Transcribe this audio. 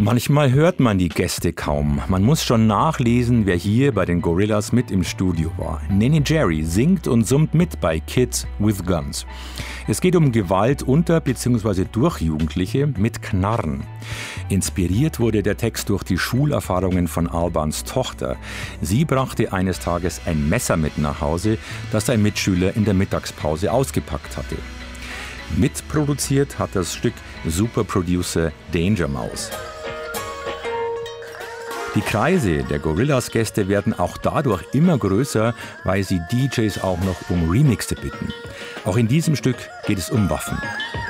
Manchmal hört man die Gäste kaum. Man muss schon nachlesen, wer hier bei den Gorillaz mit im Studio war. Neneh Jerry singt und summt mit bei Kids with Guns. Es geht um Gewalt unter bzw. durch Jugendliche mit Knarren. Inspiriert wurde der Text durch die Schulerfahrungen von Albans Tochter. Sie brachte eines Tages ein Messer mit nach Hause, das ein Mitschüler in der Mittagspause ausgepackt hatte. Mitproduziert hat das Stück Superproducer Danger Mouse. Die Kreise der Gorillaz-Gäste werden auch dadurch immer größer, weil sie DJs auch noch um Remixe bitten. Auch in diesem Stück geht es um Waffen.